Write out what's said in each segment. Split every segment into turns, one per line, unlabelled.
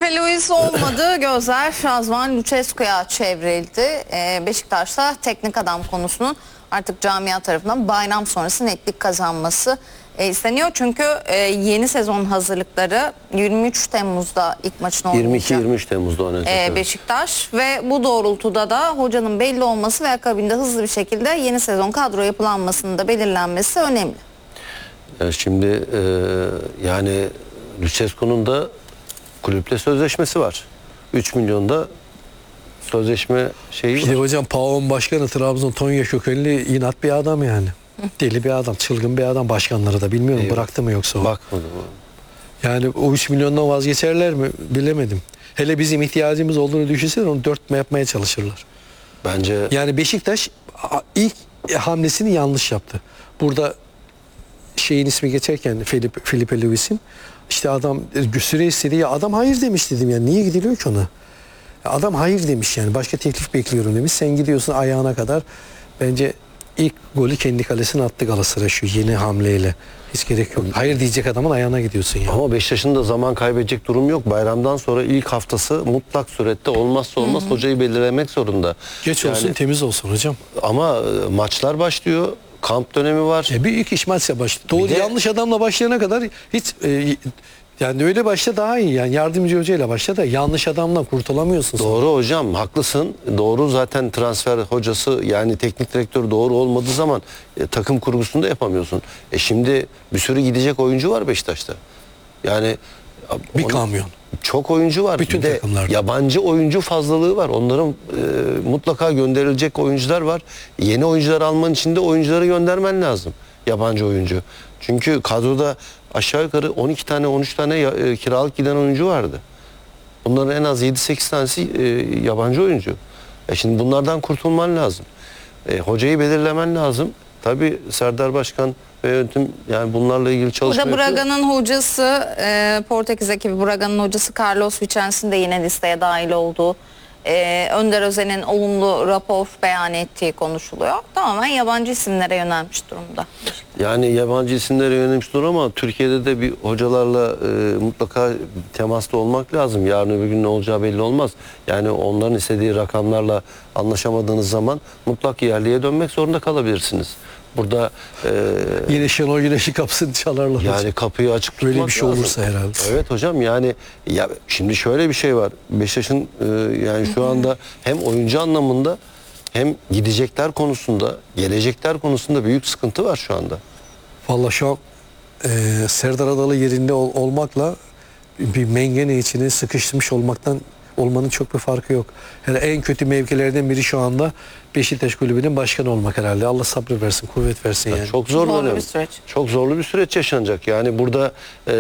Felipe Luis olmadı. Gözler Razvan Lucescu'ya çevrildi. Beşiktaş'ta teknik adam konusunun artık camia tarafından bayram sonrası netlik kazanması isteniyor. Çünkü yeni sezon hazırlıkları 23 Temmuz'da ilk maçın oynayacak.
22-23 Temmuz'da oynayacak.
Beşiktaş ve bu doğrultuda da hocanın belli olması ve akabinde hızlı bir şekilde yeni sezon kadro yapılanmasının da belirlenmesi önemli.
Şimdi yani Lucescu'nun da kulüple sözleşmesi var. 3 milyonda sözleşme şeyi var.
Bir de hocam PAOK'un başkanı Trabzon Tonya kökenli inat bir adam yani. Deli bir adam, çılgın bir adam. Başkanları da bilmiyorum bıraktı mı yoksa o.
Bakmadım.
Yani o 3 milyondan vazgeçerler mi bilemedim. Hele bizim ihtiyacımız olduğunu düşünseler onu 4 yapmaya çalışırlar.
Bence
yani Beşiktaş ilk hamlesini yanlış yaptı. Burada şeyin ismi geçerken Felipe Luis'in işte adam süre istedi ya, adam hayır demiş dedim ya, niye gidiliyor ki ona? Adam hayır demiş yani, başka teklif bekliyorum demiş. Sen gidiyorsun ayağına kadar. Bence ilk golü kendi kalesine attı Galatasaray şu yeni hamleyle. Hiç gerek yok. Hayır diyecek adamın ayağına gidiyorsun ya.
Ama Beşiktaş'ın da zaman kaybedecek durum yok. Bayramdan sonra ilk haftası mutlak surette olmazsa olmaz hocayı belirlemek zorunda.
Geç olsun temiz olsun hocam.
Ama maçlar başlıyor. Kamp dönemi var.
Büyük iş maçla başlıyor. Doğru yanlış adamla başlayana kadar hiç yani öyle başla daha iyi. Yani yardımcı hocayla başla da yanlış adamla kurtulamıyorsun.
Doğru sonra. Hocam haklısın. Doğru, zaten transfer hocası yani teknik direktör doğru olmadığı zaman takım kurgusunu da yapamıyorsun. Şimdi bir sürü gidecek oyuncu var Beşiktaş'ta. Yani
bir kamyon.
Çok oyuncu var.
Bütün
bir de
takımlarda.
Yabancı oyuncu fazlalığı var. Onların mutlaka gönderilecek oyuncular var. Yeni oyuncular alman için de oyuncuları göndermen lazım. Yabancı oyuncu. Çünkü kadroda aşağı yukarı 12 tane 13 tane kiralık giden oyuncu vardı. Bunların en az 7-8 tanesi yabancı oyuncu. Şimdi bunlardan kurtulman lazım. Hocayı belirlemen lazım. Tabii Serdar Başkan ve yönetim yani bunlarla ilgili çalışma
yapıyor.
Burada
Braga'nın hocası, Portekiz ekibi Braga'nın hocası Carlos Vicens'in de yine listeye dahil olduğu, Önder Özen'in olumlu rapor beyan ettiği konuşuluyor. Tamamen yabancı isimlere yönelmiş durumda.
Yani yabancı isimlere yönelmiş durumda ama Türkiye'de de bir hocalarla mutlaka temasta olmak lazım. Yarın öbür gün ne olacağı belli olmaz. Yani onların istediği rakamlarla anlaşamadığınız zaman mutlak yerliye dönmek zorunda kalabilirsiniz. Burada
yine Şenol Güneş'in kapısını çalarlar.
Yani
hocam.
kapıyı açık tutmak
böyle bir şey
lazım.
olursa herhalde.
Evet hocam, yani ya şimdi şöyle bir şey var. Beşiktaş'ın yani şu anda hem oyuncu anlamında hem gidecekler konusunda, gelecekler konusunda büyük sıkıntı var şu anda.
Vallahi şu an Serdar Adalı yerinde olmakla bir Mengene içine sıkıştırmış olmanın çok bir farkı yok. Yani en kötü mevkilerden biri şu anda Beşiktaş Kulübü'nün başkanı olmak herhalde. Allah sabrı versin, kuvvet versin yani.
Çok zorlu
bir süreç.
Çok zorlu bir süreç yaşanacak. Yani burada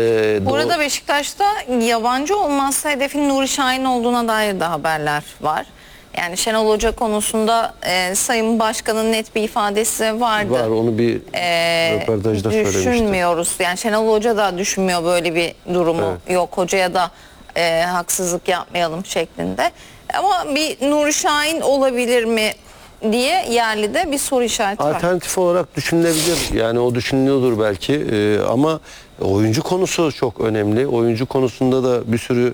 Burada Beşiktaş'ta yabancı olmazsa hedefin Nuri Şahin olduğuna dair de haberler var. Yani Şenol Hoca konusunda Sayın Başkan'ın net bir ifadesi vardı.
Var, onu bir röportajda söylemişti.
Düşünmüyoruz. Yani Şenol Hoca da düşünmüyor böyle bir durumu.
Evet.
Yok, hocaya da haksızlık yapmayalım şeklinde. Ama bir Nuri Şahin olabilir mi diye yerli de bir soru işareti var.
Alternatif olarak düşünülebilir. Yani o düşünülüyordur belki. Ama oyuncu konusu çok önemli. Oyuncu konusunda da bir sürü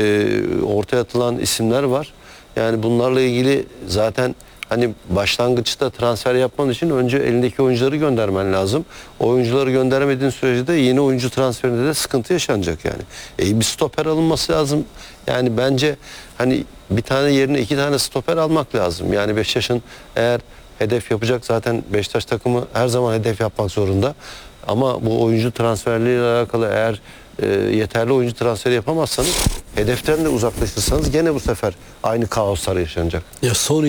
ortaya atılan isimler var. Yani bunlarla ilgili zaten hani başlangıçta transfer yapman için önce elindeki oyuncuları göndermen lazım. O oyuncuları gönderemediğin sürece de yeni oyuncu transferinde de sıkıntı yaşanacak yani. Bir stoper alınması lazım. Yani bence hani bir tane yerine 2 tane stoper almak lazım. Yani Beşiktaş'ın eğer hedef yapacak, zaten Beşiktaş takımı her zaman hedef yapmak zorunda. Ama bu oyuncu transferleriyle alakalı eğer yeterli oyuncu transferi yapamazsanız, hedeften de uzaklaşırsanız gene bu sefer aynı kaoslar yaşanacak.
Ya son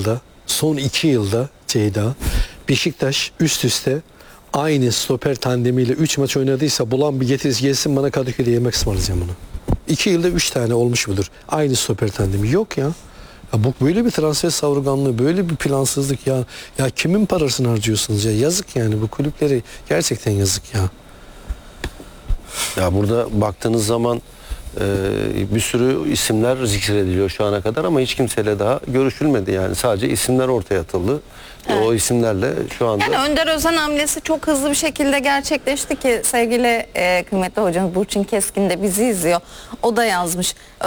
iki yılda Ceyda, Beşiktaş üst üste aynı stoper tandemiyle 3 maç oynadıysa bulan bir getirisi gelsin bana, Kadıköy'de yemek ısmarlayacağım bunu. 2 yılda 3 tane olmuş mudur? Aynı stoper tandemi yok ya. Ya bu böyle bir transfer savurganlığı, böyle bir plansızlık ya. Ya kimin parasını harcıyorsunuz ya? Yazık yani, bu kulüplere gerçekten yazık ya.
Ya burada baktığınız zaman bir sürü isimler zikrediliyor şu ana kadar ama hiç kimseyle daha görüşülmedi. Yani sadece isimler ortaya atıldı. Evet. O isimlerle şu anda...
Yani Önder Özen hamlesi çok hızlı bir şekilde gerçekleşti ki sevgili kıymetli hocamız Burçin Keskin de bizi izliyor. O da yazmış.